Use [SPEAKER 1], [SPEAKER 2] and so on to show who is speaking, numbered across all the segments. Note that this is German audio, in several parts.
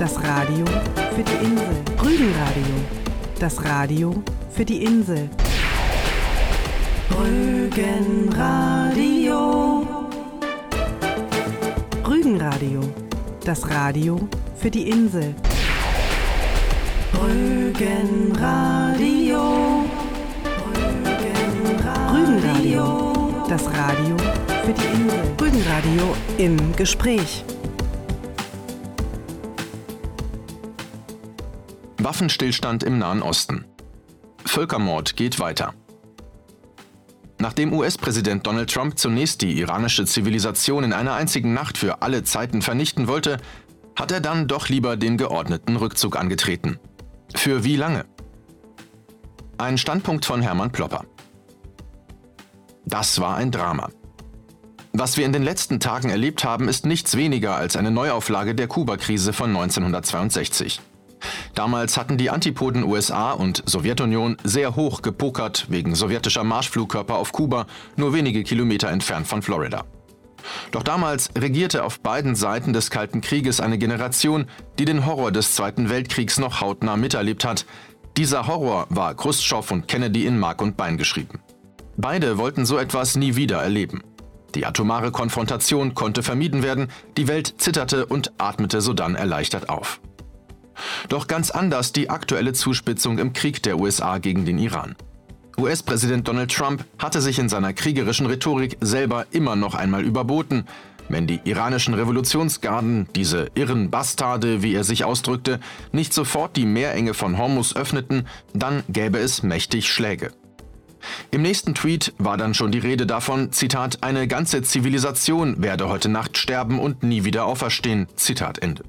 [SPEAKER 1] Das Radio für die Insel. Rügenradio. Das Radio für die Insel. Rügenradio. Rügenradio. Das Radio für die Insel. Rügenradio. Rügenradio. Das Radio für die Insel. Rügenradio im Gespräch.
[SPEAKER 2] Waffenstillstand im Nahen Osten. Völkermord geht weiter. Nachdem US-Präsident Donald Trump zunächst die iranische Zivilisation in einer einzigen Nacht für alle Zeiten vernichten wollte, hat er dann doch lieber den geordneten Rückzug angetreten. Für wie lange? Ein Standpunkt von Hermann Plopper. Das war ein Drama. Was wir in den letzten Tagen erlebt haben, ist nichts weniger als eine Neuauflage der Kuba-Krise von 1962. Damals hatten die Antipoden USA und Sowjetunion sehr hoch gepokert wegen sowjetischer Marschflugkörper auf Kuba, nur wenige Kilometer entfernt von Florida. Doch damals regierte auf beiden Seiten des Kalten Krieges eine Generation, die den Horror des Zweiten Weltkriegs noch hautnah miterlebt hat. Dieser Horror war Chruschtschow und Kennedy in Mark und Bein geschrieben. Beide wollten so etwas nie wieder erleben. Die atomare Konfrontation konnte vermieden werden, die Welt zitterte und atmete sodann erleichtert auf. Doch ganz anders die aktuelle Zuspitzung im Krieg der USA gegen den Iran. US-Präsident Donald Trump hatte sich in seiner kriegerischen Rhetorik selber immer noch einmal überboten. Wenn die iranischen Revolutionsgarden, diese irren Bastarde, wie er sich ausdrückte, nicht sofort die Meerenge von Hormuz öffneten, dann gäbe es mächtig Schläge. Im nächsten Tweet war dann schon die Rede davon, Zitat, eine ganze Zivilisation werde heute Nacht sterben und nie wieder auferstehen, Zitat Ende.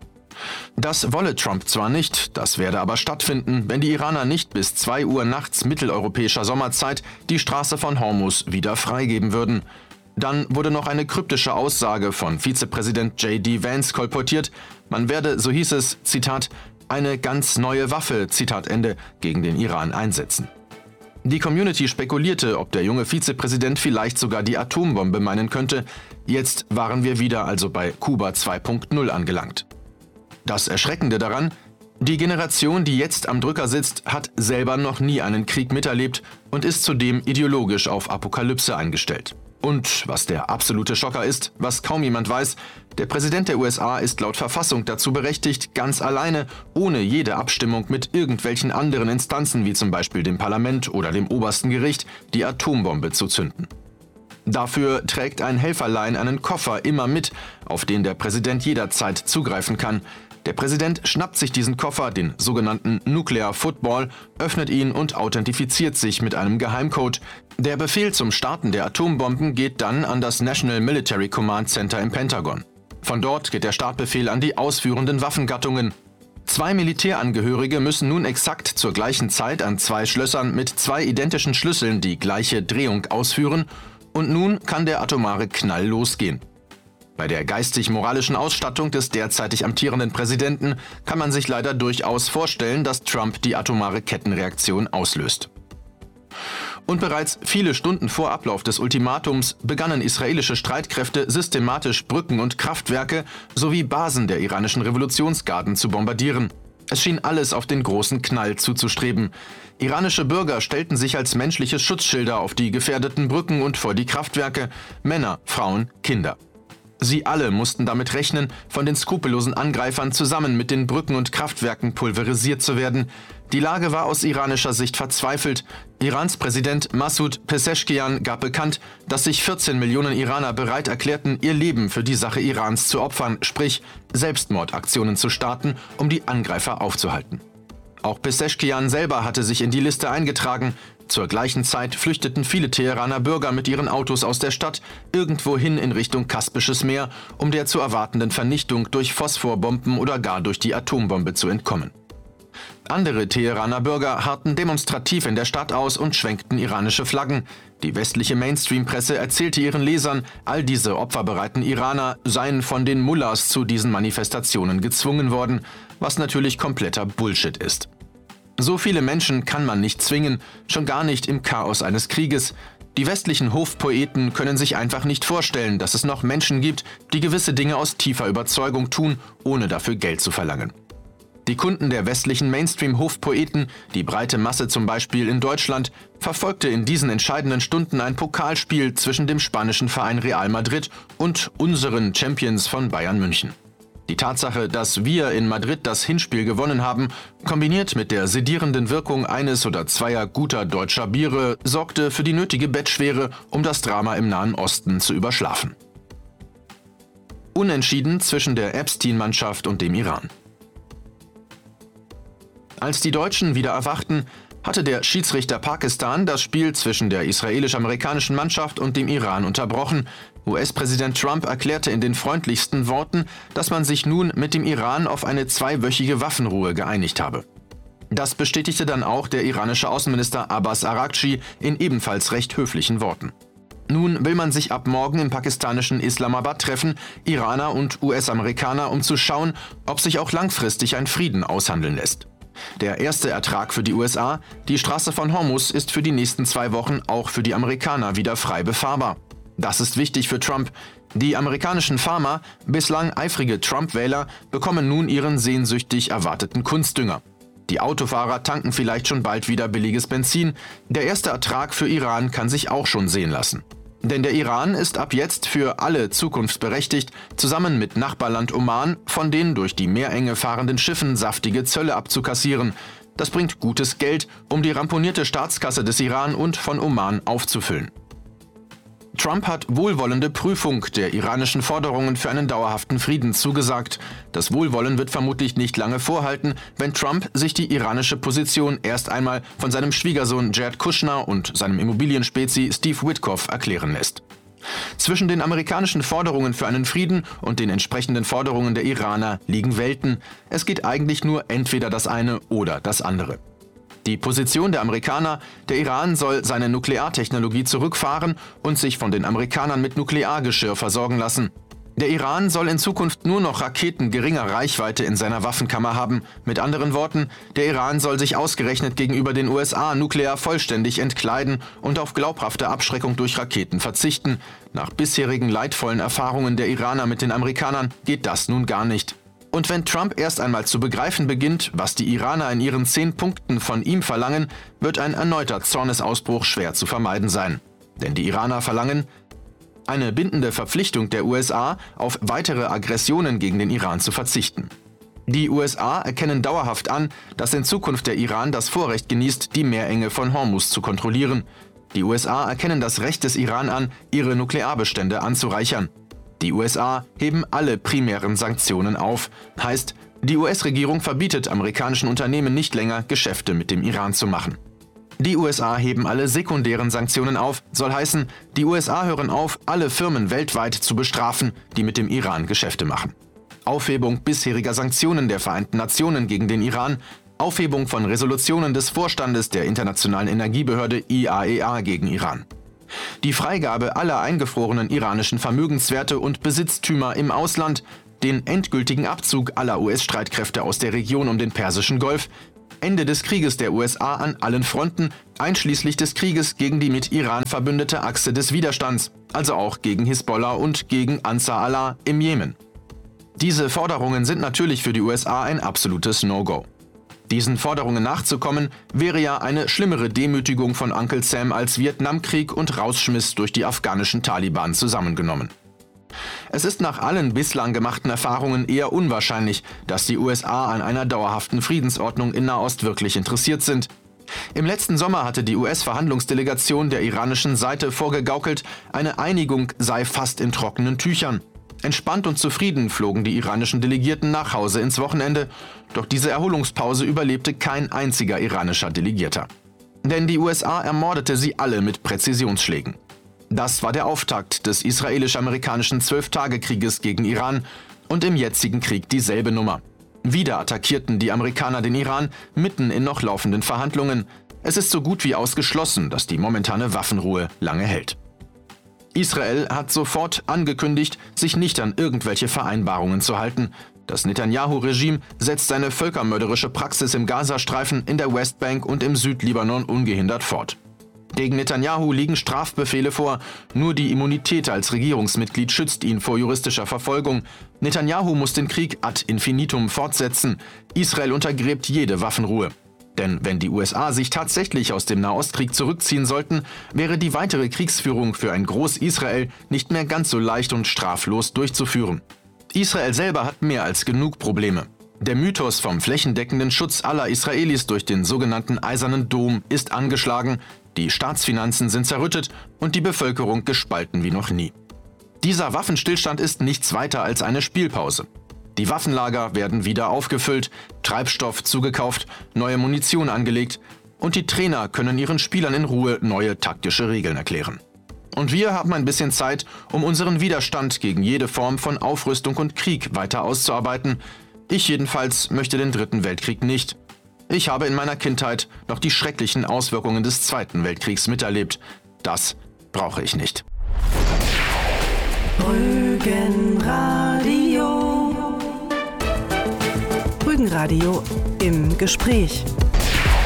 [SPEAKER 2] Das wolle Trump zwar nicht, das werde aber stattfinden, wenn die Iraner nicht bis 2 Uhr nachts mitteleuropäischer Sommerzeit die Straße von Hormuz wieder freigeben würden. Dann wurde noch eine kryptische Aussage von Vizepräsident J.D. Vance kolportiert, man werde, so hieß es, Zitat, eine ganz neue Waffe, Zitat Ende, gegen den Iran einsetzen. Die Community spekulierte, ob der junge Vizepräsident vielleicht sogar die Atombombe meinen könnte. Jetzt waren wir wieder also bei Kuba 2.0 angelangt. Das Erschreckende daran, die Generation, die jetzt am Drücker sitzt, hat selber noch nie einen Krieg miterlebt und ist zudem ideologisch auf Apokalypse eingestellt. Und was der absolute Schocker ist, was kaum jemand weiß, der Präsident der USA ist laut Verfassung dazu berechtigt, ganz alleine, ohne jede Abstimmung mit irgendwelchen anderen Instanzen wie zum Beispiel dem Parlament oder dem obersten Gericht, die Atombombe zu zünden. Dafür trägt ein Helferlein einen Koffer immer mit, auf den der Präsident jederzeit zugreifen kann. Der Präsident schnappt sich diesen Koffer, den sogenannten Nuclear Football, öffnet ihn und authentifiziert sich mit einem Geheimcode. Der Befehl zum Starten der Atombomben geht dann an das National Military Command Center im Pentagon. Von dort geht der Startbefehl an die ausführenden Waffengattungen. 2 Militärangehörige müssen nun exakt zur gleichen Zeit an 2 Schlössern mit 2 identischen Schlüsseln die gleiche Drehung ausführen und nun kann der atomare Knall losgehen. Bei der geistig-moralischen Ausstattung des derzeitig amtierenden Präsidenten kann man sich leider durchaus vorstellen, dass Trump die atomare Kettenreaktion auslöst. Und bereits viele Stunden vor Ablauf des Ultimatums begannen israelische Streitkräfte systematisch Brücken und Kraftwerke sowie Basen der iranischen Revolutionsgarden zu bombardieren. Es schien alles auf den großen Knall zuzustreben. Iranische Bürger stellten sich als menschliche Schutzschilder auf die gefährdeten Brücken und vor die Kraftwerke, Männer, Frauen, Kinder. Sie alle mussten damit rechnen, von den skrupellosen Angreifern zusammen mit den Brücken und Kraftwerken pulverisiert zu werden. Die Lage war aus iranischer Sicht verzweifelt. Irans Präsident Massoud Pezeshkian gab bekannt, dass sich 14 Millionen Iraner bereit erklärten, ihr Leben für die Sache Irans zu opfern, sprich Selbstmordaktionen zu starten, um die Angreifer aufzuhalten. Auch Pezeshkian selber hatte sich in die Liste eingetragen. Zur gleichen Zeit flüchteten viele Teheraner Bürger mit ihren Autos aus der Stadt irgendwohin in Richtung Kaspisches Meer, um der zu erwartenden Vernichtung durch Phosphorbomben oder gar durch die Atombombe zu entkommen. Andere Teheraner Bürger harrten demonstrativ in der Stadt aus und schwenkten iranische Flaggen. Die westliche Mainstream-Presse erzählte ihren Lesern, all diese opferbereiten Iraner seien von den Mullahs zu diesen Manifestationen gezwungen worden, was natürlich kompletter Bullshit ist. So viele Menschen kann man nicht zwingen, schon gar nicht im Chaos eines Krieges. Die westlichen Hofpoeten können sich einfach nicht vorstellen, dass es noch Menschen gibt, die gewisse Dinge aus tiefer Überzeugung tun, ohne dafür Geld zu verlangen. Die Kunden der westlichen Mainstream-Hofpoeten, die breite Masse zum Beispiel in Deutschland, verfolgte in diesen entscheidenden Stunden ein Pokalspiel zwischen dem spanischen Verein Real Madrid und unseren Champions von Bayern München. Die Tatsache, dass wir in Madrid das Hinspiel gewonnen haben, kombiniert mit der sedierenden Wirkung eines oder zweier guter deutscher Biere, sorgte für die nötige Bettschwere, um das Drama im Nahen Osten zu überschlafen. Unentschieden zwischen der Epstein-Mannschaft und dem Iran. Als die Deutschen wieder erwachten, hatte der Schiedsrichter Pakistan das Spiel zwischen der israelisch-amerikanischen Mannschaft und dem Iran unterbrochen. US-Präsident Trump erklärte in den freundlichsten Worten, dass man sich nun mit dem Iran auf eine 2-wöchige Waffenruhe geeinigt habe. Das bestätigte dann auch der iranische Außenminister Abbas Araghchi in ebenfalls recht höflichen Worten. Nun will man sich ab morgen im pakistanischen Islamabad treffen, Iraner und US-Amerikaner, um zu schauen, ob sich auch langfristig ein Frieden aushandeln lässt. Der erste Ertrag für die USA, die Straße von Hormuz, ist für die nächsten 2 Wochen auch für die Amerikaner wieder frei befahrbar. Das ist wichtig für Trump. Die amerikanischen Farmer, bislang eifrige Trump-Wähler, bekommen nun ihren sehnsüchtig erwarteten Kunstdünger. Die Autofahrer tanken vielleicht schon bald wieder billiges Benzin. Der erste Ertrag für Iran kann sich auch schon sehen lassen. Denn der Iran ist ab jetzt für alle zukunftsberechtigt, zusammen mit Nachbarland Oman von den durch die Meerenge fahrenden Schiffen saftige Zölle abzukassieren. Das bringt gutes Geld, um die ramponierte Staatskasse des Iran und von Oman aufzufüllen. Trump hat wohlwollende Prüfung der iranischen Forderungen für einen dauerhaften Frieden zugesagt. Das Wohlwollen wird vermutlich nicht lange vorhalten, wenn Trump sich die iranische Position erst einmal von seinem Schwiegersohn Jared Kushner und seinem Immobilienspezi Steve Witkoff erklären lässt. Zwischen den amerikanischen Forderungen für einen Frieden und den entsprechenden Forderungen der Iraner liegen Welten. Es geht eigentlich nur entweder das eine oder das andere. Die Position der Amerikaner: der Iran soll seine Nukleartechnologie zurückfahren und sich von den Amerikanern mit Nukleargeschirr versorgen lassen. Der Iran soll in Zukunft nur noch Raketen geringer Reichweite in seiner Waffenkammer haben. Mit anderen Worten, der Iran soll sich ausgerechnet gegenüber den USA nuklear vollständig entkleiden und auf glaubhafte Abschreckung durch Raketen verzichten. Nach bisherigen leidvollen Erfahrungen der Iraner mit den Amerikanern geht das nun gar nicht. Und wenn Trump erst einmal zu begreifen beginnt, was die Iraner in ihren 10 Punkten von ihm verlangen, wird ein erneuter Zornesausbruch schwer zu vermeiden sein. Denn die Iraner verlangen eine bindende Verpflichtung der USA, auf weitere Aggressionen gegen den Iran zu verzichten. Die USA erkennen dauerhaft an, dass in Zukunft der Iran das Vorrecht genießt, die Meerenge von Hormuz zu kontrollieren. Die USA erkennen das Recht des Iran an, ihre Nuklearbestände anzureichern. Die USA heben alle primären Sanktionen auf. Heißt, die US-Regierung verbietet amerikanischen Unternehmen nicht länger, Geschäfte mit dem Iran zu machen. Die USA heben alle sekundären Sanktionen auf, soll heißen, die USA hören auf, alle Firmen weltweit zu bestrafen, die mit dem Iran Geschäfte machen. Aufhebung bisheriger Sanktionen der Vereinten Nationen gegen den Iran, Aufhebung von Resolutionen des Vorstandes der Internationalen Energiebehörde IAEA gegen Iran. Die Freigabe aller eingefrorenen iranischen Vermögenswerte und Besitztümer im Ausland, den endgültigen Abzug aller US-Streitkräfte aus der Region um den Persischen Golf, Ende des Krieges der USA an allen Fronten, einschließlich des Krieges gegen die mit Iran verbündete Achse des Widerstands, also auch gegen Hisbollah und gegen Ansar Allah im Jemen. Diese Forderungen sind natürlich für die USA ein absolutes No-Go. Diesen Forderungen nachzukommen, wäre ja eine schlimmere Demütigung von Uncle Sam als Vietnamkrieg und Rausschmiss durch die afghanischen Taliban zusammengenommen. Es ist nach allen bislang gemachten Erfahrungen eher unwahrscheinlich, dass die USA an einer dauerhaften Friedensordnung in Nahost wirklich interessiert sind. Im letzten Sommer hatte die US-Verhandlungsdelegation der iranischen Seite vorgegaukelt, eine Einigung sei fast in trockenen Tüchern. Entspannt und zufrieden flogen die iranischen Delegierten nach Hause ins Wochenende, doch diese Erholungspause überlebte kein einziger iranischer Delegierter. Denn die USA ermordete sie alle mit Präzisionsschlägen. Das war der Auftakt des israelisch-amerikanischen 12-Tage-Krieges gegen Iran und im jetzigen Krieg dieselbe Nummer. Wieder attackierten die Amerikaner den Iran mitten in noch laufenden Verhandlungen. Es ist so gut wie ausgeschlossen, dass die momentane Waffenruhe lange hält. Israel hat sofort angekündigt, sich nicht an irgendwelche Vereinbarungen zu halten. Das Netanyahu-Regime setzt seine völkermörderische Praxis im Gazastreifen, in der Westbank und im Südlibanon ungehindert fort. Gegen Netanyahu liegen Strafbefehle vor. Nur die Immunität als Regierungsmitglied schützt ihn vor juristischer Verfolgung. Netanyahu muss den Krieg ad infinitum fortsetzen. Israel untergräbt jede Waffenruhe. Denn wenn die USA sich tatsächlich aus dem Nahostkrieg zurückziehen sollten, wäre die weitere Kriegsführung für ein Groß-Israel nicht mehr ganz so leicht und straflos durchzuführen. Israel selber hat mehr als genug Probleme. Der Mythos vom flächendeckenden Schutz aller Israelis durch den sogenannten Eisernen Dom ist angeschlagen, die Staatsfinanzen sind zerrüttet und die Bevölkerung gespalten wie noch nie. Dieser Waffenstillstand ist nichts weiter als eine Spielpause. Die Waffenlager werden wieder aufgefüllt, Treibstoff zugekauft, neue Munition angelegt und die Trainer können ihren Spielern in Ruhe neue taktische Regeln erklären. Und wir haben ein bisschen Zeit, um unseren Widerstand gegen jede Form von Aufrüstung und Krieg weiter auszuarbeiten. Ich jedenfalls möchte den Dritten Weltkrieg nicht. Ich habe in meiner Kindheit noch die schrecklichen Auswirkungen des Zweiten Weltkriegs miterlebt. Das brauche ich nicht.
[SPEAKER 1] Rügenradio. Rügenradio im Gespräch.